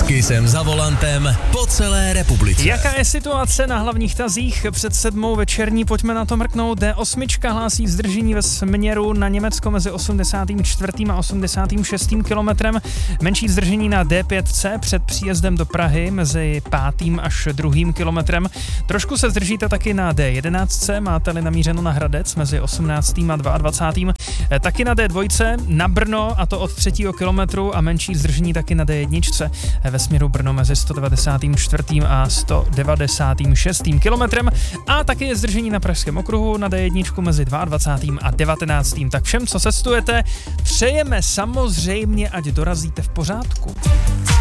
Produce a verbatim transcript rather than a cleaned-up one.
Kysem za volantem po celé republice. Jaká je situace na hlavních tazích před sedmou večerní? Pojďme na to mrknout. D osm hlásí zdržení ve směru na Německo mezi osmdesátým čtvrtým a osmdesátým šestým kilometrem. Menší zdržení na D pět C před příjezdem do Prahy mezi pátým až druhým kilometrem. Trošku se zdržíte taky na D jedenáct, máte-li namířeno na Hradec mezi osmnáctým a dvacátým druhým Taky na D dva na Brno, a to od třetího kilometru, a menší zdržení taky na D jedna ve směru Brno mezi sto devadesátým čtvrtým a sto devadesátým šestým kilometrem. A taky je zdržení na Pražském okruhu na D jedna mezi dvacátým druhým a devatenáctým Tak všem, co cestujete, přejeme samozřejmě, ať dorazíte v pořádku.